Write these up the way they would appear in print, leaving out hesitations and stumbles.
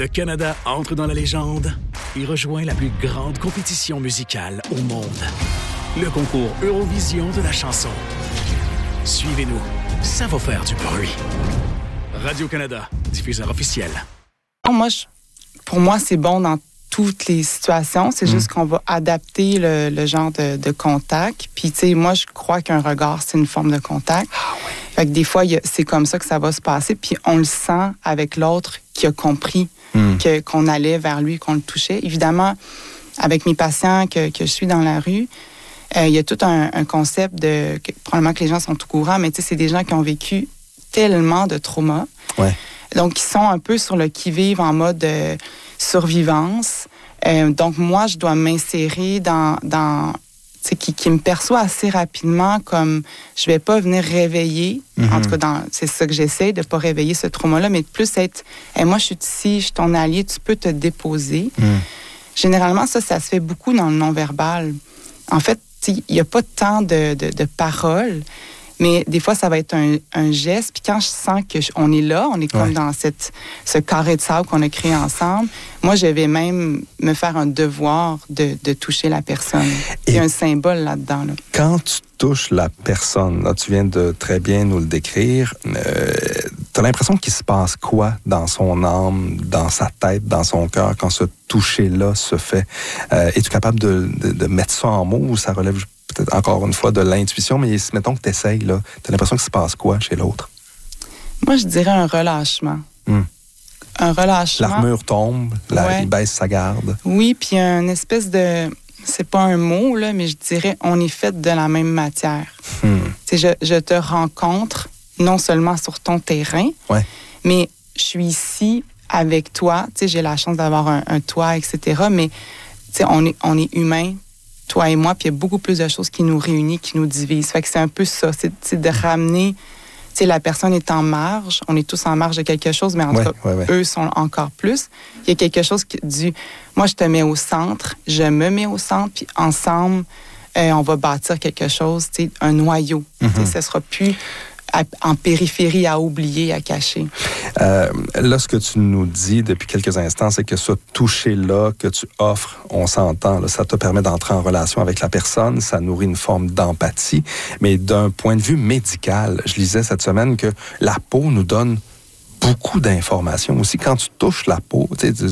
Le Canada entre dans la légende et rejoint la plus grande compétition musicale au monde. Le concours Eurovision de la chanson. Suivez-nous, ça va faire du bruit. Radio-Canada, diffuseur officiel. Pour moi, c'est bon dans toutes les situations. C'est juste qu'on va adapter le genre de contact. Puis, tu sais, moi, je crois qu'un regard, c'est une forme de contact. Ah oui. Fait que des fois, c'est comme ça que ça va se passer. Puis, on le sent avec l'autre qui a compris qu'on allait vers lui, qu'on le touchait. Évidemment, avec mes patients que je suis dans la rue, il y a tout un concept probablement que les gens sont au courant, mais tu sais, c'est des gens qui ont vécu tellement de traumas. Ouais. Donc, ils sont un peu sur le qui-vive en mode survivance. Donc, moi, je dois m'insérer dans qui me perçoit assez rapidement comme je vais pas venir réveiller. En tout cas, c'est ça que j'essaie, de pas réveiller ce trauma-là, mais de plus être moi, je suis ici, je suis ton allié, tu peux te déposer. Généralement, ça se fait beaucoup dans le non-verbal. En fait, il n'y a pas tant de paroles, mais des fois, ça va être un geste. Puis quand je sens qu'on est là, on est comme dans ce carré de sable qu'on a créé ensemble, moi, je vais même me faire un devoir de toucher la personne. Il y a un symbole là-dedans. Là. Quand tu touches la personne, là, tu viens de très bien nous le décrire, tu as l'impression qu'il se passe quoi dans son âme, dans sa tête, dans son cœur, quand ce toucher-là se fait? Es-tu capable de mettre ça en mots ou ça relève peut-être encore une fois de l'intuition, mais mettons que tu essayes, tu as l'impression qu'il se passe quoi chez l'autre? Moi, je dirais un relâchement. Un relâchement. L'armure tombe, il baisse sa garde. Oui, puis une espèce de... C'est pas un mot, là, mais je dirais on est fait de la même matière. Je te rencontre non seulement sur ton terrain, mais je suis ici avec toi. J'ai la chance d'avoir un toit, etc. Mais on est humains, toi et moi, puis il y a beaucoup plus de choses qui nous réunissent, qui nous divisent. Fait que c'est un peu ça, c'est de ramener... la personne est en marge, on est tous en marge de quelque chose, mais en tout cas, eux sont encore plus. Il y a quelque chose moi, je te mets au centre, je me mets au centre, puis ensemble, on va bâtir quelque chose, un noyau. Ça sera plus en périphérie à oublier, à cacher. Là, ce que tu nous dis depuis quelques instants, c'est que ce toucher-là que tu offres, on s'entend, là, ça te permet d'entrer en relation avec la personne, ça nourrit une forme d'empathie, mais d'un point de vue médical, je lisais cette semaine que la peau nous donne beaucoup d'informations aussi. Quand tu touches la peau,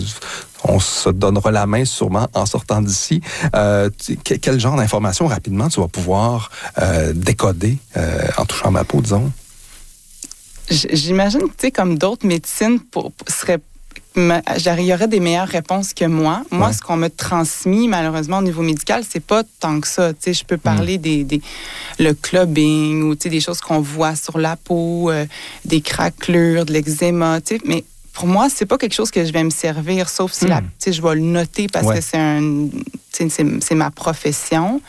on se donnera la main sûrement en sortant d'ici. Quel genre d'informations rapidement tu vas pouvoir décoder en touchant ma peau, disons? J'imagine que, comme d'autres médecines, il y aurait des meilleures réponses que moi. Moi, ce qu'on m'a transmis, malheureusement, au niveau médical, c'est pas tant que ça. Je peux parler le clubbing ou des choses qu'on voit sur la peau, des craquelures, de l'eczéma, mais pour moi, c'est pas quelque chose que je vais me servir, sauf si je vais le noter parce que c'est ma profession.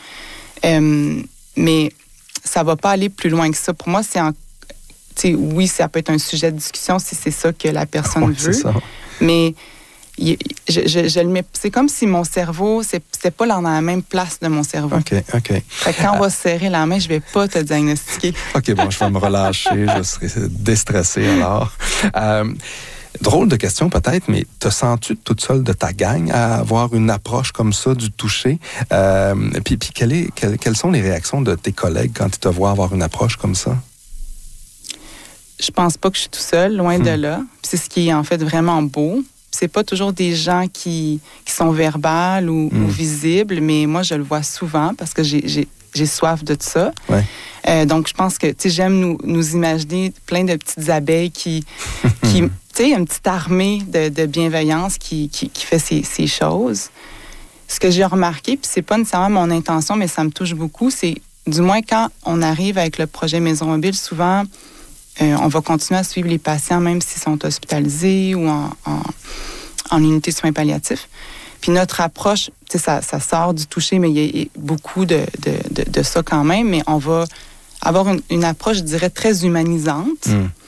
Mais ça va pas aller plus loin que ça. Pour moi, oui, ça peut être un sujet de discussion si c'est ça que la personne veut. Mais je le mets. C'est comme si mon cerveau, c'était pas dans la même place de mon cerveau. OK. Fait que quand on va se serrer la main, je vais pas te diagnostiquer. OK, bon, je vais me relâcher, je serai déstressé alors. Drôle de question peut-être, mais te sens-tu toute seule de ta gang à avoir une approche comme ça du toucher? Puis quelles sont les réactions de tes collègues quand ils te voient avoir une approche comme ça? Je pense pas que je suis tout seul, loin de là. Puis c'est ce qui est en fait vraiment beau. C'est pas toujours des gens qui sont verbales ou visibles, mais moi, je le vois souvent parce que j'ai soif de ça. Donc, je pense que, j'aime nous imaginer plein de petites abeilles qui une petite armée de bienveillance qui fait ces choses. Ce que j'ai remarqué, puis c'est pas nécessairement mon intention, mais ça me touche beaucoup, c'est, du moins quand on arrive avec le projet Maison Mobile, souvent, on va continuer à suivre les patients, même s'ils sont hospitalisés ou en unité de soins palliatifs. Puis notre approche, ça sort du toucher, mais il y a beaucoup de ça quand même, mais on va avoir une approche, je dirais, très humanisante.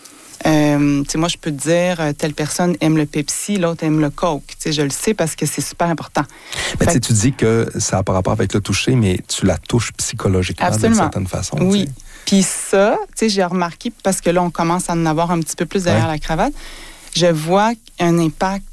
Moi, je peux te dire, telle personne aime le Pepsi, l'autre aime le Coke. Je le sais parce que c'est super important. Mais tu dis que ça n'a pas rapport avec le toucher, mais tu la touches psychologiquement d'une certaine façon. Oui. Puis ça, j'ai remarqué, parce que là, on commence à en avoir un petit peu plus derrière la cravate, je vois un impact